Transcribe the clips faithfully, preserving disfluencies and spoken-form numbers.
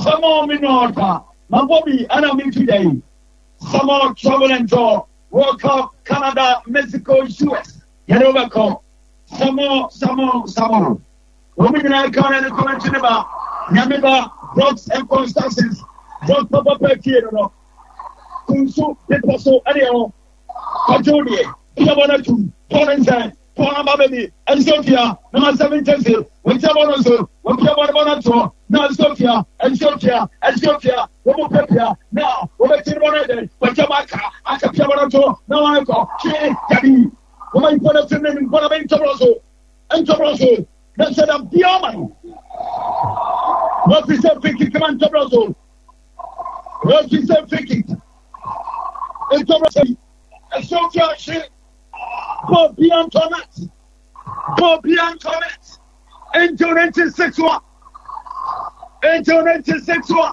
Some more Minorca, my Bobby, and I'm in today. Some more travel and draw. World Cup, Canada, Mexico, U S. Get over come. Some more, some more, some more. Women in our car and the convention about Yamiba, drugs and constances. Drug Papa Perkino. Kunsu, Pepaso, Adio, Pajoli, Yabanatu, Torrenside. Baby, and Sophia, number seven Tessie, with Yabonazo, with Yabonato, now Sophia, and Sophia, and Sophia, Robo Pepia, now, over Timonade, but Jamaica, I can Yabonato, now I go, Chile, Gabi, woman put us in the Bonavento Rosso, and Torosso, then said I'm Diamond. What is that thinking? Come on, Torosso. What is that thinking? And Torosso, and Sophia, she. Bobby Antoinette, Bobby Antoinette, Angel ninety-six one, Angel ninety-six one,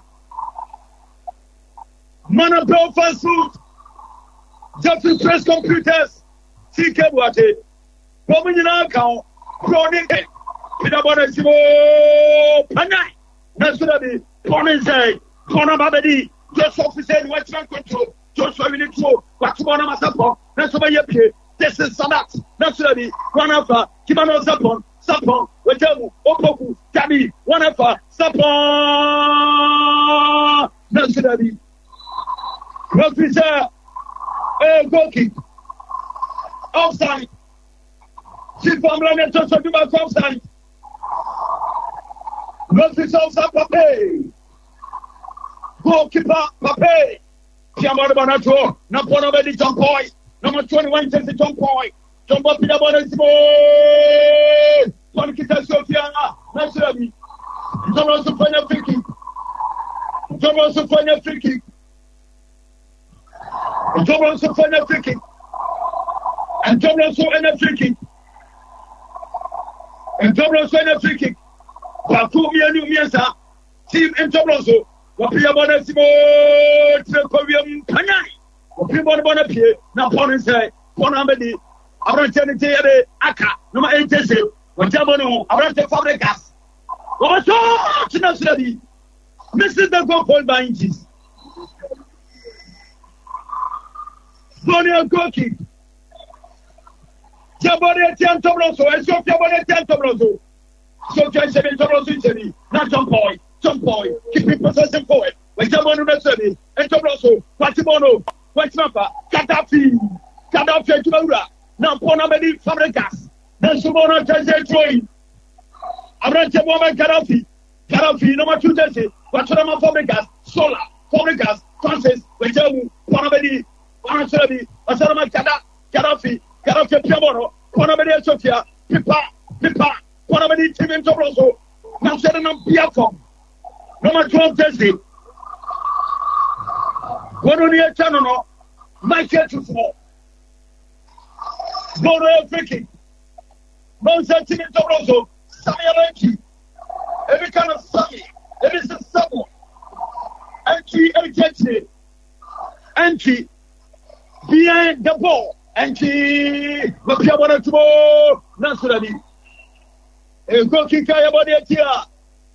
Manabel Fast Food, Jeffrey Press Computers, T K Wate, Bobby Yanaka, Chronic, Pinabonasimo, Panay, Nationally, Ponensay, Ponababadi, just officer, Western Control, Joshua Vinito, Watchmana Masapo, that's over your peer. This is Sadat, naturally, one of her, Kimano Sapon, Sapon, Wetamu, Opoku, Gabi, one of her, Sapon, naturally. Officer, a goal kick, offside. Chief from London to Sodoma offside. Officer offside, Pape. Goalkeeper, Pape. Kiamano Banato, Napono Bedi Jampoy. Number twenty-one, Jesse John Point. John Boppy, the ball is more. One Kita Sophia, naturally. John also find a free kick. John also find a free kick. John also find a free kick. And John also in a free kick. And John also in a free kick. Baku Mianu Miasa. Team in John also. Wapia Bonasimo. Trekovium Panay. People want to appear. Now, Pony say, Ponamedi, I want to tell you, Aka, no matter what when Jabano, I want to fabric gas. Oh, so much study. Missus the goal point by inches. Sonia Goki. Jabone Tiantobroso, and so Jabone Tiantobroso. So can say Tobroso, not John Boy, John Boy, keep possessing for it. When Jabone Messi, and Tobroso, Patimono. What's number? Gaddafi, Gaddafi, Tumura. Now, Ponamedi Fabricas. Then Sumono Jesse Troy. Abrante Woman Gaddafi, Gaddafi, no more two Jesse. What's the number Fabricas? Sola, Fabricas, Francis, Wejamu, Ponamedi, Ponamedi, Asarama Gadda, Gaddafi, Gaddafi Piamoro, Ponamedi Sofia, Pipa, Pipa, Ponamedi Tim Tobroso. Now, Serenam Piacom. Number twelve Jesse. What on the channel? Michael to four. No real freaking. No sentiment of Rosso. Samuel Enchi. Every kind of Sammy. There is a someone. Enchi, Enchi. Enchi. Behind the ball. Enchi. Mapiabana to more. Naturally. A goalkeeper about the idea.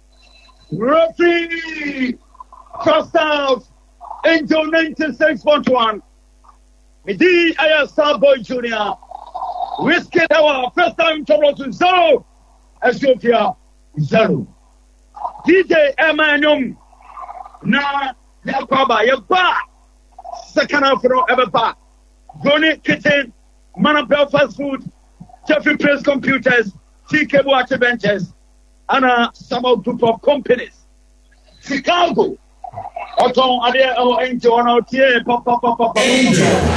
Referee. Cross out. Angel ninety-six point one. Midi Aya Starboy Junior Risky our first time Toronto zero. Ethiopia zero. D J Emmanuel na Yakaba Yaba. Second half for ever back. Goni Kitchen, Manabel Fast Food, Jeffrey Press Computers, T K Water Benches, and a small group of companies. Chicago. Oton ade o Angel on out here pop pop pop pop.